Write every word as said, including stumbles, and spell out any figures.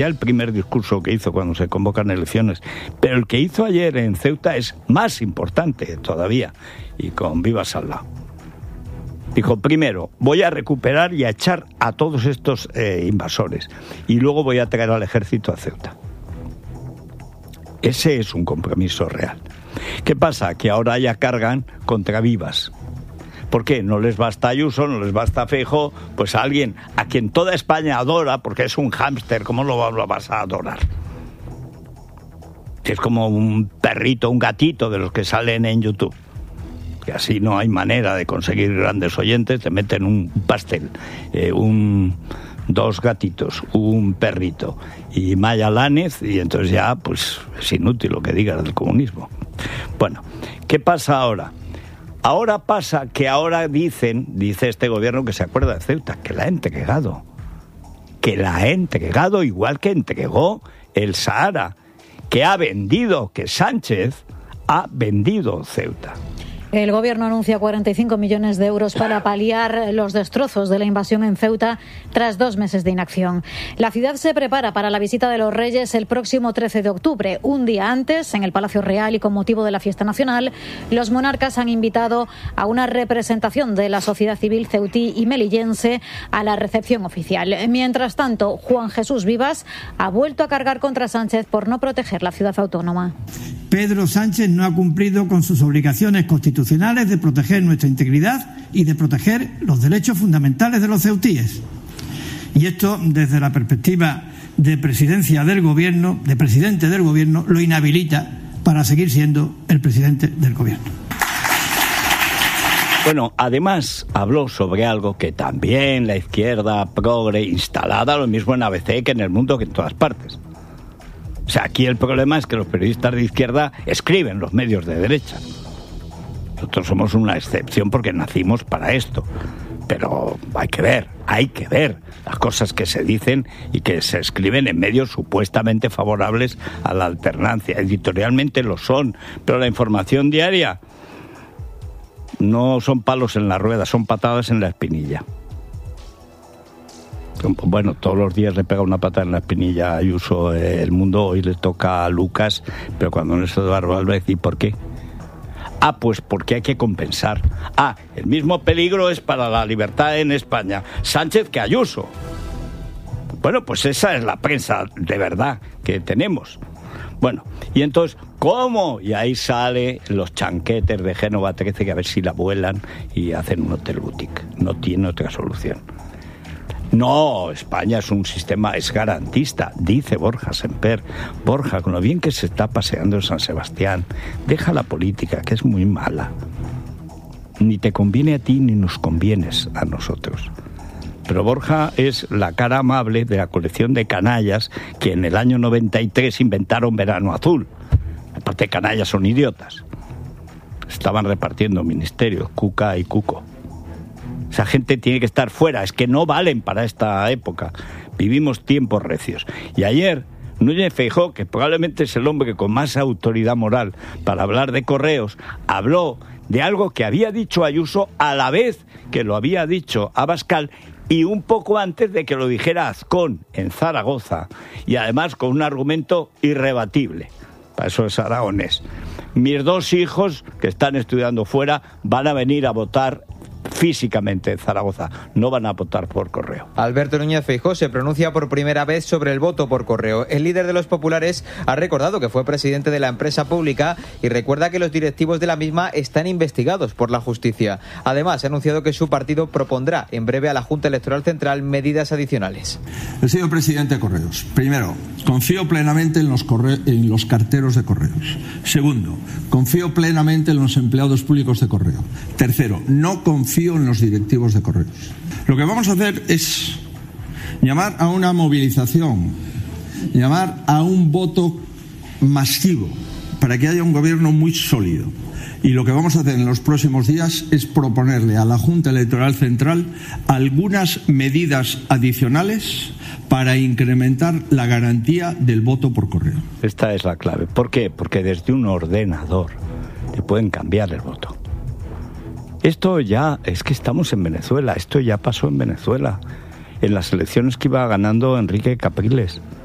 Ya el primer discurso que hizo cuando se convocan elecciones, pero el que hizo ayer en Ceuta es más importante todavía, y con vivas al lado. Dijo, primero, voy a recuperar y a echar a todos estos eh, invasores, y luego voy a traer al ejército a Ceuta. Ese es un compromiso real. ¿Qué pasa? Que ahora ya cargan contra Vivas. ¿Por qué? No les basta Ayuso, no les basta Feijóo, pues a alguien a quien toda España adora, porque es un hámster, ¿cómo lo vas a adorar? Es como un perrito, un gatito de los que salen en YouTube. Que así no hay manera de conseguir grandes oyentes, te meten un pastel, eh, un, dos gatitos, un perrito y Maya Lánez, y entonces ya pues es inútil lo que digas del comunismo. Bueno, ¿qué pasa ahora? Ahora pasa que ahora dicen, dice este gobierno que se acuerda de Ceuta, que la ha entregado. Que la ha entregado igual que entregó el Sahara, que ha vendido, que Sánchez ha vendido Ceuta. El gobierno anuncia cuarenta y cinco millones de euros para paliar los destrozos de la invasión en Ceuta tras dos meses de inacción. La ciudad se prepara para la visita de los Reyes el próximo trece de octubre. Un día antes, en el Palacio Real y con motivo de la fiesta nacional, los monarcas han invitado a una representación de la sociedad civil ceutí y melillense a la recepción oficial. Mientras tanto, Juan Jesús Vivas ha vuelto a cargar contra Sánchez por no proteger la ciudad autónoma. Pedro Sánchez no ha cumplido con sus obligaciones constitucionales de proteger nuestra integridad y de proteger los derechos fundamentales de los ceutíes. Y esto, desde la perspectiva de presidencia del gobierno, de presidente del gobierno, lo inhabilita para seguir siendo el presidente del gobierno. Bueno, además habló sobre algo que también la izquierda progre instalada, lo mismo en A B C que en El Mundo, que en todas partes. O sea, aquí el problema es que los periodistas de izquierda escriben los medios de derecha. Nosotros somos una excepción porque nacimos para esto. Pero hay que ver, hay que ver las cosas que se dicen y que se escriben en medios supuestamente favorables a la alternancia. Editorialmente lo son, pero la información diaria no son palos en la rueda, son patadas en la espinilla. Bueno, todos los días le pega una patada en la espinilla a Ayuso eh, El Mundo, hoy le toca a Lucas, pero cuando no es Eduardo Álvarez, ¿y por qué? Ah, pues porque hay que compensar. Ah, el mismo peligro es para la libertad en España Sánchez que Ayuso. Bueno, pues esa es la prensa de verdad que tenemos. Bueno, y entonces, ¿cómo? Y ahí salen los chanquetes de Génova trece, que a ver si la vuelan y hacen un hotel boutique. No tiene otra solución. No, España es un sistema, es garantista, dice Borja Semper. Borja, con lo bien que se está paseando en San Sebastián, deja la política, que es muy mala. Ni te conviene a ti ni nos convienes a nosotros. Pero Borja es la cara amable de la colección de canallas que en el año noventa y tres inventaron Verano Azul. Aparte, canallas son idiotas. Estaban repartiendo ministerios, Cuca y Cuco. Esa gente tiene que estar fuera, es que no valen para esta época. Vivimos tiempos recios. Y ayer, Núñez Feijóo, que probablemente es el hombre con más autoridad moral para hablar de correos, habló de algo que había dicho Ayuso a la vez que lo había dicho Abascal y un poco antes de que lo dijera Azcón en Zaragoza, y además con un argumento irrebatible. Para eso es aragonés. Mis dos hijos, que están estudiando fuera, van a venir a votar físicamente en Zaragoza, no van a votar por correo. Alberto Núñez Feijóo se pronuncia por primera vez sobre el voto por correo. El líder de los populares ha recordado que fue presidente de la empresa pública y recuerda que los directivos de la misma están investigados por la justicia. Además, ha anunciado que su partido propondrá en breve a la Junta Electoral Central medidas adicionales. He sido presidente de Correos. Primero, confío plenamente en los, corre- en los carteros de Correos. Segundo, confío plenamente en los empleados públicos de Correo. Tercero, no confío en los directivos de Correos. Lo que vamos a hacer es llamar a una movilización, llamar a un voto masivo para que haya un gobierno muy sólido. Y lo que vamos a hacer en los próximos días es proponerle a la Junta Electoral Central algunas medidas adicionales para incrementar la garantía del voto por correo. Esta es la clave. ¿Por qué? Porque desde un ordenador te pueden cambiar el voto. Esto ya, es que estamos en Venezuela, esto ya pasó en Venezuela, en las elecciones que iba ganando Enrique Capriles.